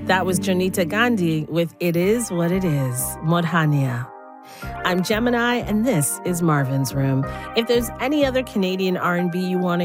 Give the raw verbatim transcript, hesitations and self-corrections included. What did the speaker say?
That was Janita Gandhi with It Is What It Is, Modhania. I'm Gemini, and this is Marvin's Room. If there's any other Canadian R and B you want to